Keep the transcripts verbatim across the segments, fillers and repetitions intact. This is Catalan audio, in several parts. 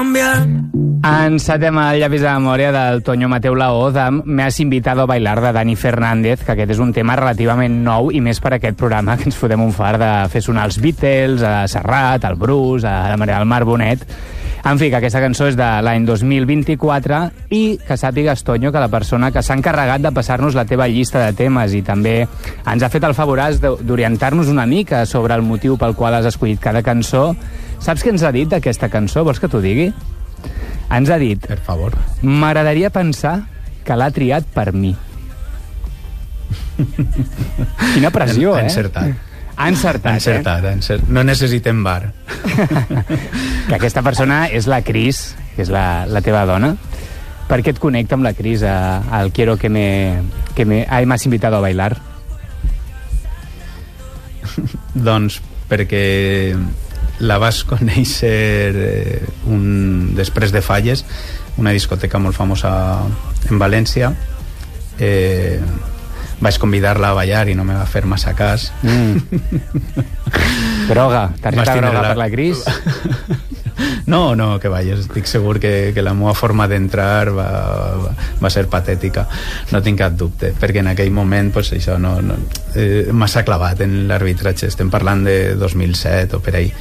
Encetem el llavis de memòria del Toño Mateu Laoz amb Me has invitado a bailar de Dani Fernández, que aquest és un tema relativament nou i més per aquest programa que ens fotem un far de fer sonar els Beatles, a Serrat, al Bruce, a la Maria del Mar Bonet. En fi, que aquesta cançó és de l'any dos mil vint-i-quatre i que sàpigues, Toño, que la persona que s'ha encarregat de passar-nos la teva llista de temes i també ens ha fet el favoràs d'orientar-nos una mica sobre el motiu pel qual has escollit cada cançó. Saps què ens ha dit d'aquesta cançó? Vols que t'ho digui? Ens ha dit... Per favor. M'agradaria pensar que l'ha triat per mi. Quina pressió, ha eh? Encertat. Ha encertat, encertat, eh? Encert... No necessitem bar. Que aquesta persona és la Cris, que és la, la teva dona. Per què et connecta amb la Cris al Quiero que me... que me... Ai, m'has invitado a bailar? Doncs perquè... la vas conèixer eh, un, després de Falles, una discoteca molt famosa en València. Eh, vaig convidar-la a ballar i no me va fer massa cas. Mm. Droga, targeta groga la... per la Cris? No, no, que vayas, estic segur que, que la meva forma d'entrar va, va, va ser patètica, no tinc cap dubte, perquè en aquell moment pues, això no, no, eh, massa clavat en l'arbitratge, estem parlant de dos mil set o per ahí.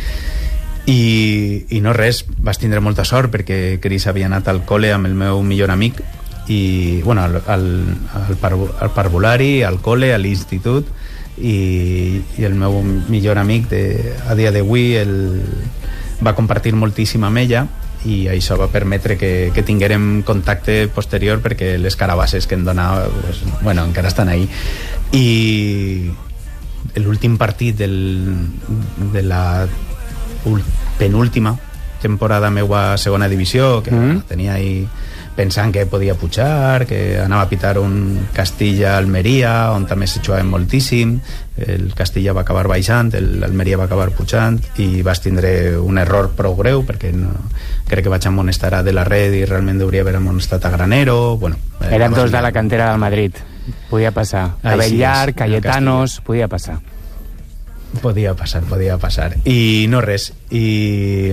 I, i no res, vas tindre molta sort perquè Cris havia anat al col·le amb el meu millor amic i, bueno, al, al, al, par, al parvulari, al col·le, a l'institut i, i el meu millor amic de, a dia d'avui el va compartir moltíssim amb ella i això va permetre que, que tinguérem contacte posterior perquè les carabasses que em donava pues, bueno, encara estan ahí. I l'últim partit del, de la penúltima temporada meua a segona divisió, que mm. tenia ahí pensant que podia pujar, que anava a pitar un Castilla-Almeria on també se jugava moltíssim, el Castilla va acabar baixant, l'Almeria va acabar pujant i vas tindre un error prou greu perquè no, crec que vaig amonestar a De la Red i realment hauria haver amonestat a Granero. Bueno, eren dos de la cantera del Madrid, podia passar. Abellar, sí, Cayetanos, podia passar. Podia passar, podia passar. I no res, i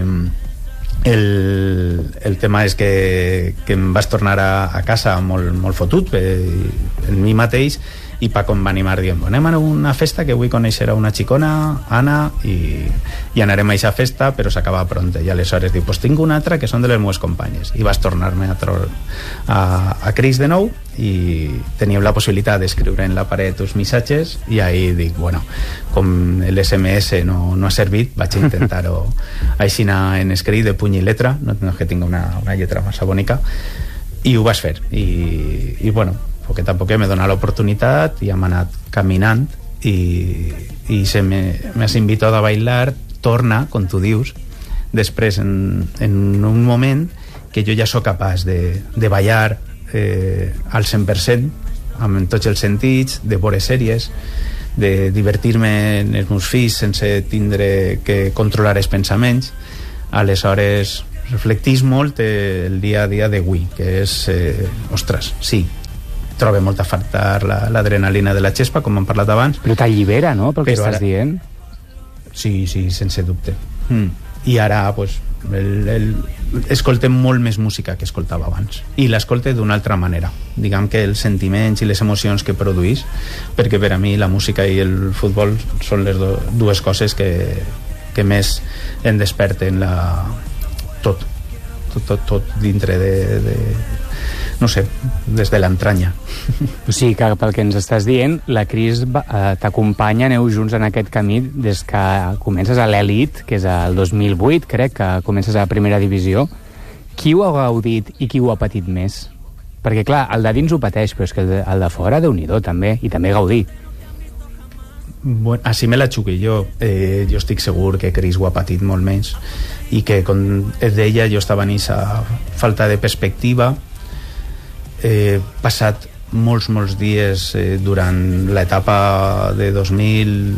el, el tema és que, que em vas tornar a, a casa molt, molt fotut eh, en mi mateix, i Paco em va animar dient, anem a una festa que vull conèixer a una xicona, Anna, i, i anarem a aquesta festa, però s'acaba pronta. I aleshores diu, pues tinc una altra que són de les meves companyes. I vas tornar-me a, a, a Cris de nou i teníem la possibilitat d'escriure en la paret uns missatges i ahí dic, bueno, com l'S M S no, no ha servit, vaig a intentar-ho així en escrit de puny i letra, no, no és que tinc una, una lletra massa bonica, i ho vas fer. I, i bueno, poquet a poquet m'he donat l'oportunitat i hem anat caminant i, i se me, me has invitado a bailar, torna, com tu dius, després en, en un moment que jo ja sóc capaç de, de ballar eh, al cent per cent amb tots els sentits, de veure sèries, de divertir-me en els meus fills sense tindre que controlar els pensaments. Aleshores reflectís molt el dia a dia d'avui, que és eh, ostres, sí, trobo molt a faltar l'adrenalina de la xespa, com hem parlat abans. Però t'allibera, no?, pel que Però estàs ara... dient. Sí, sí, sense dubte. Mm. I ara, pues, el, el... escoltem molt més música que escoltava abans. I l'escolte d'una altra manera. Diguem que els sentiments i les emocions que produís, perquè per a mi la música i el futbol són les do... dues coses que, que més em desperten la... tot. Tot, tot, tot dintre de... de... no sé, des de l'entranya. O sigui que pel que ens estàs dient, la Cris eh, t'acompanya, aneu junts en aquest camí des que comences a l'Elit, que és el dos mil vuit, crec, que comences a la primera divisió. Qui ho ha gaudit i qui ho ha patit més? Perquè, clar, el de dins ho pateix, però és que el de, el de fora, Déu-n'hi-do, també, i també gaudir. Bueno, així me la xuqui jo. Eh, jo estic segur que Cris ho ha patit molt més i que, com es deia, jo estava en aquesta falta de perspectiva. He passat molts, molts dies eh, durant l'etapa de dos mil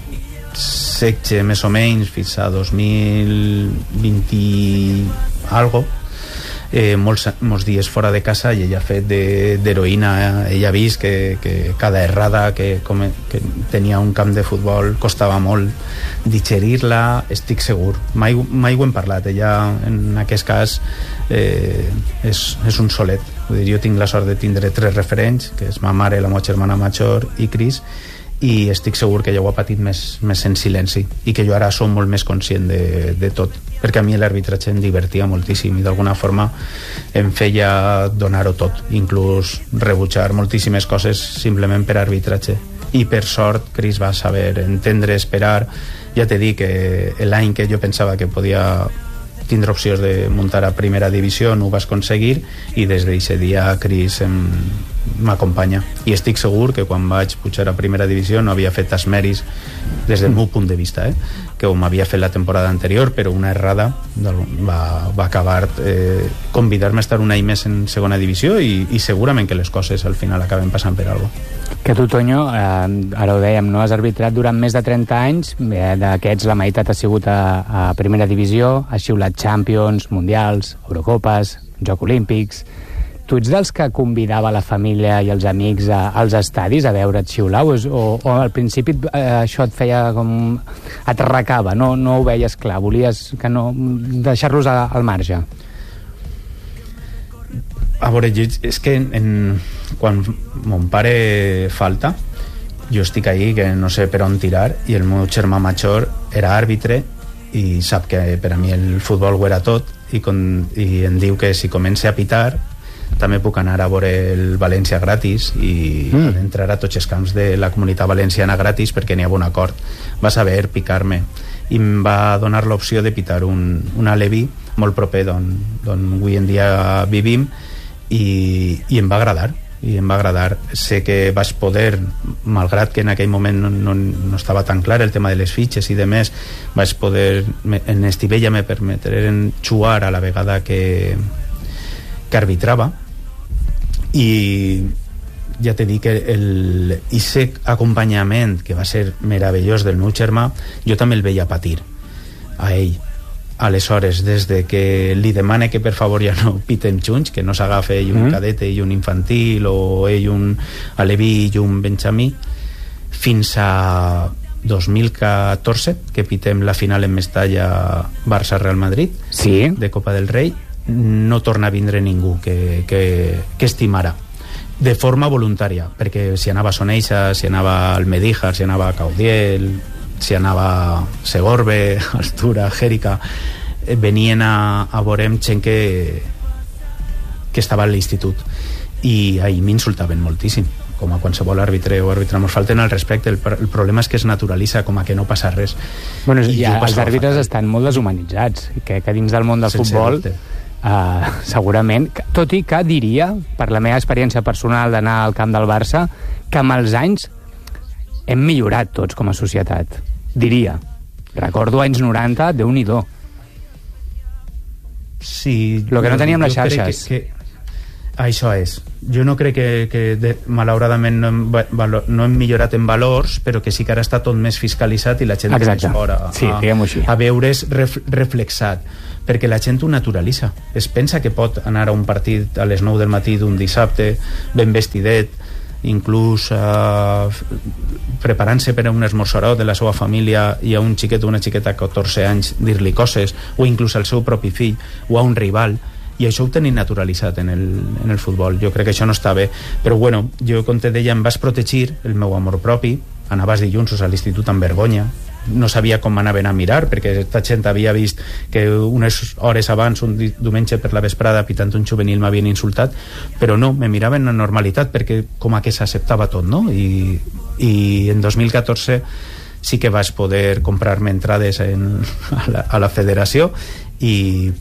setze més o menys fins a dos mil vint i algo eh, molts, molts dies fora de casa, i ella ha fet d'heroïna. Eh? Ella ha vist que, que cada errada que, com, que tenia un camp de futbol costava molt digerir-la, estic segur. Mai, mai ho hem parlat. Ella, en aquest cas, eh, és, és un solet. Vull dir, jo tinc la sort de tindre tres referents, que és ma mare, la meva germana major i Cris, i estic segur que ella ho ha patit més, més en silenci, i que jo ara som molt més conscient de, de tot, perquè a mi l'arbitratge em divertia moltíssim i d'alguna forma em feia donar-ho tot, inclús rebutjar moltíssimes coses simplement per arbitratge. I per sort Cris va saber entendre, esperar. Ja t'he dit que l'any que jo pensava que podia tindre opcions de muntar a primera divisió no ho vas aconseguir, i des d'aquest dia Cris m'acompanya, i estic segur que quan vaig pujar a primera divisió no havia fet els mèrits des del meu punt de vista, eh? que ho m'havia fet la temporada anterior, però una errada va, va acabar eh, convidar-me a estar un any més en segona divisió, i, i segurament que les coses al final acaben passant per alguna cosa. Que tu, Toño, eh, ara ho dèiem, no? Has arbitrat durant més de trenta anys, eh, d'aquests la meitat ha sigut a, a primera divisió, has xiulat Champions, Mundials, Eurocopes, Jocs Olímpics. Tu ets dels que convidava la família i els amics a, als estadis a veure't xiular, o, o, o al principi eh, això et feia com... et arracava, no, no ho veies clar, volies que no deixar-los a, al marge? A veure, jo, és que en, quan mon pare falta, jo estic ahí que no sé per on tirar, i el meu germà major era àrbitre i sap que per a mi el futbol ho era tot, i, con, i em diu que si comença a pitar també puc anar a veure el València gratis, i mm. entrar a tots els camps de la Comunitat Valenciana gratis, perquè n'hi ha un acord. Va saber picar-me i em va donar l'opció de pitar un, un aleví molt proper d'on avui en dia vivim, i, i em va agradar i em va agradar. Sé que vaig poder, malgrat que en aquell moment no, no, no estava tan clar el tema de les fitxes i de més, vaig poder, en Estivella me permeteren jugar a la vegada que, que arbitrava, i ja t'he dit que el aquest acompanyament que va ser meravellós del meu germà, jo també el veia patir a ell. Aleshores, des de que li demane que per favor ja no pitem junts, que no s'agafa ell un mm. cadete i un infantil, o ell un aleví i un benjamí, fins a dos mil catorze, que pitem la final en Mestalla Barça-Real Madrid, sí, de Copa del Rei, no torna a vindre ningú que, que, que estimara de forma voluntària, perquè si anava a Soneixa, si anava al Medíjar, si anava a Caudiel, si anava a Segorbe, Altura, Jèrica, venien a, a veurem gent que, que estava a l'institut, i ahir m'insultaven moltíssim, com a qualsevol àrbitre o àrbitre. Ens falten al respecte. El, el problema és que es naturalitza, com a que no passa res. Bueno, ja, els àrbitres estan molt deshumanitzats, que, que dins del món del Sense futbol uh, segurament, tot i que diria, per la meva experiència personal d'anar al camp del Barça, que amb els anys hem millorat tots com a societat, diria. Recordo anys noranta, Déu-n'hi-do. Sí. Lo que no teníem les xarxes. Que, que això és. Jo no crec que, que de, malauradament no hem, valor, no hem millorat en valors, però que sí que ara està tot més fiscalitzat i la gent és més fora a, sí, a, a veure's ref, reflexat, perquè la gent ho naturalitza. Es pensa que pot anar a un partit a les nou del matí d'un dissabte ben vestidet, inclús uh, preparant-se per a un esmorzarot de la seva família, i a un xiquet o una xiqueta de catorze anys dir-li coses, o inclús al seu propi fill o a un rival, i això ho tenim naturalitzat en el, en el futbol. Jo crec que això no està bé, però bueno, jo, com te deia, em vas protegir el meu amor propi. Anaves dilluns a l'institut amb vergonya, no sabia com anaven a mirar, perquè aquesta gent havia vist que unes hores abans, un diumenge per la vesprada, pitant un juvenil, m'havien insultat, però no, me miraven en normalitat, perquè com a que s'acceptava tot, no? I, i en dos mil catorze sí que vaig poder comprar-me entrades en, a, la, a la federació, i